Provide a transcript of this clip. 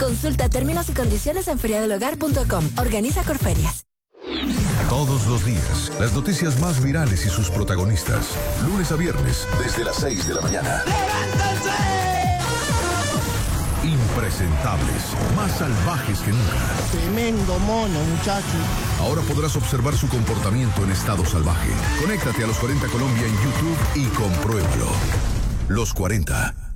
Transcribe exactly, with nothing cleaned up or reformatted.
Consulta términos y condiciones en feria del hogar punto com. Organiza Corferias. Todos los días, las noticias más virales y sus protagonistas. Lunes a viernes, desde las seis de la mañana. ¡Levántense! Impresentables, más salvajes que nunca. Tremendo mono, muchacho. Ahora podrás observar su comportamiento en estado salvaje. Conéctate a Los cuarenta Colombia en YouTube y compruébalo. Los cuarenta.